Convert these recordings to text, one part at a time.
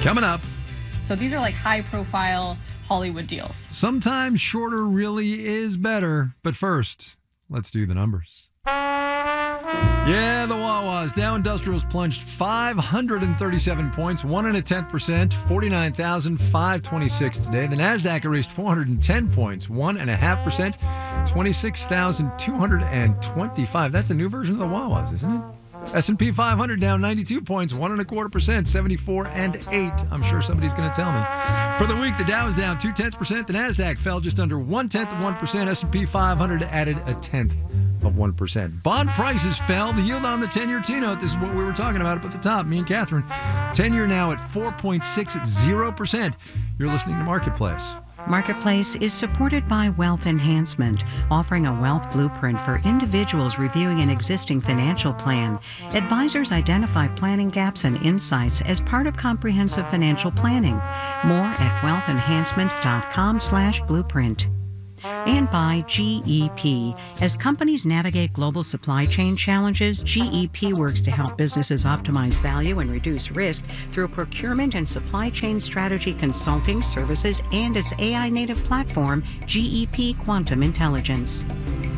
Coming up. So these are like high-profile Hollywood deals. Sometimes shorter really is better. But first, let's do the numbers. Yeah, the Wawas. Dow Industrials plunged 537 points, 1.1%, 49,526 today. The Nasdaq erased 410 points, 1.5%, 26,225. That's a new version of the Wawas, isn't it? S&P 500 down 92 points, 1.25%, 74.8. I'm sure somebody's going to tell me. For the week, the Dow is down 0.2%. The Nasdaq fell just under 0.1%. S&P 500 added 0.1%. Bond prices fell. The yield on the 10-year T-note, this is what we were talking about up at the top, me and Catherine. 10-year now at 4.60%. You're listening to Marketplace. Marketplace is supported by Wealth Enhancement, offering a wealth blueprint for individuals reviewing an existing financial plan. Advisors identify planning gaps and insights as part of comprehensive financial planning. More at wealthenhancement.com/blueprint. And by GEP. As companies navigate global supply chain challenges, GEP works to help businesses optimize value and reduce risk through procurement and supply chain strategy consulting services and its AI-native platform, GEP Quantum Intelligence.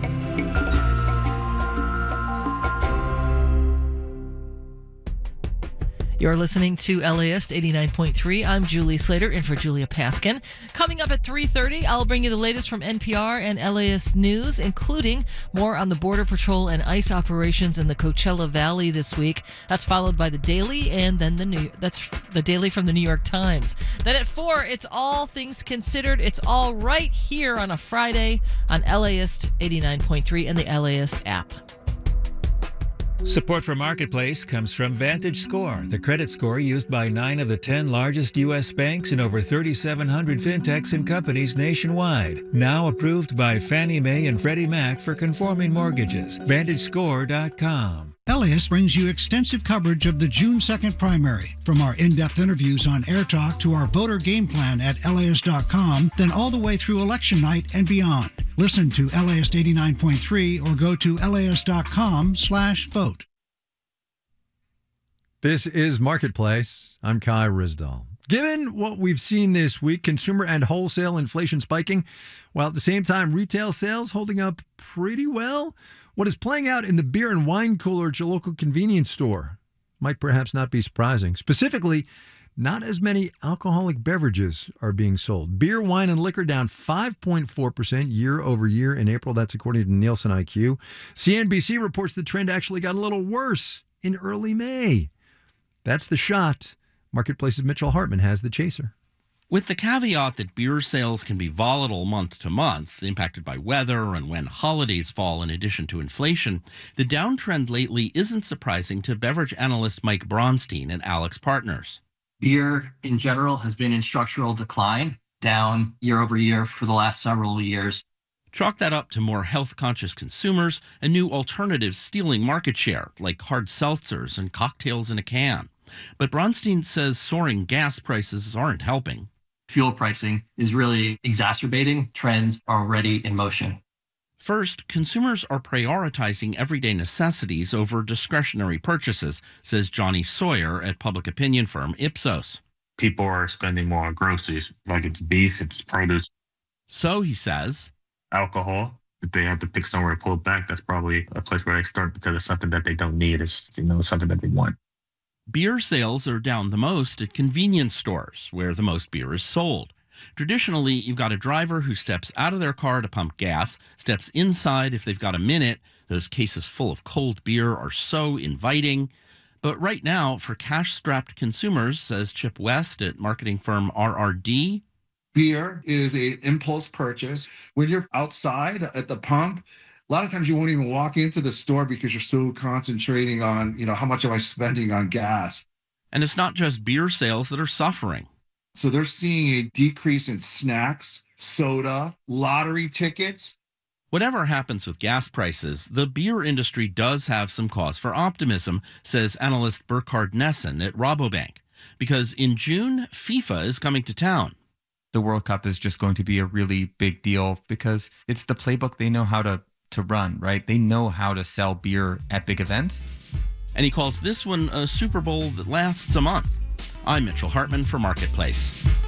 You're listening to LAist 89.3. I'm Julie Slater, in for Julia Paskin. Coming up at 3:30, I'll bring you the latest from NPR and LAist News, including more on the Border Patrol and ICE operations in the Coachella Valley this week. That's followed by the Daily, and then that's the Daily from the New York Times. Then at 4, it's All Things Considered. It's all right here on a Friday on LAist 89.3 and the LAist app. Support for Marketplace comes from VantageScore, the credit score used by 9 of the 10 largest U.S. banks and over 3,700 fintechs and companies nationwide. Now approved by Fannie Mae and Freddie Mac for conforming mortgages. VantageScore.com. LAist brings you extensive coverage of the June 2nd primary. From our in-depth interviews on Air Talk to our voter game plan at LAist.com, then all the way through election night and beyond. Listen to LAist 89.3 or go to LAist.com/vote. This is Marketplace. I'm Kai Ryssdal. Given what we've seen this week, consumer and wholesale inflation spiking, while at the same time retail sales holding up pretty well, what is playing out in the beer and wine cooler at your local convenience store might perhaps not be surprising. Specifically, not as many alcoholic beverages are being sold. Beer, wine, and liquor down 5.4% year over year in April. That's according to Nielsen IQ. CNBC reports the trend actually got a little worse in early May. That's the shot. Marketplace's Mitchell Hartman has the chaser. With the caveat that beer sales can be volatile month to month, impacted by weather and when holidays fall in addition to inflation, the downtrend lately isn't surprising to beverage analyst Mike Bronstein at Alex Partners. Beer in general has been in structural decline, down year over year for the last several years. Chalk that up to more health-conscious consumers and new alternatives stealing market share, like hard seltzers and cocktails in a can. But Bronstein says soaring gas prices aren't helping. Fuel pricing is really exacerbating trends already in motion. First, consumers are prioritizing everyday necessities over discretionary purchases, says Johnny Sawyer at public opinion firm Ipsos. People are spending more on groceries, like it's beef, it's produce. So, he says, alcohol, if they have to pick somewhere to pull back, that's probably a place where they start because it's something that they don't need. It's, something that they want. Beer sales are down the most at convenience stores, where the most beer is sold. Traditionally, you've got a driver who steps out of their car to pump gas, steps inside if they've got a minute. Those cases full of cold beer are so inviting. But right now, for cash-strapped consumers, says Chip West at marketing firm RRD, beer is an impulse purchase. When you're outside at the pump, a lot of times you won't even walk into the store because you're so concentrating on, how much am I spending on gas? And it's not just beer sales that are suffering. So they're seeing a decrease in snacks, soda, lottery tickets. Whatever happens with gas prices, the beer industry does have some cause for optimism, says analyst Burkhard Nessen at Rabobank. Because in June, FIFA is coming to town. The World Cup is just going to be a really big deal because it's the playbook they know how to run, right? They know how to sell beer at big events. And he calls this one a Super Bowl that lasts a month. I'm Mitchell Hartman for Marketplace.